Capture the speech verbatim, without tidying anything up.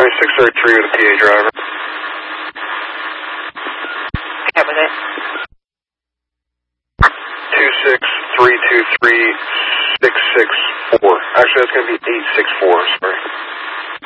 Miami six thirty-three with a P A driver. Copy that. two six three two three six six four. Actually, that's going to be eight six four, sorry.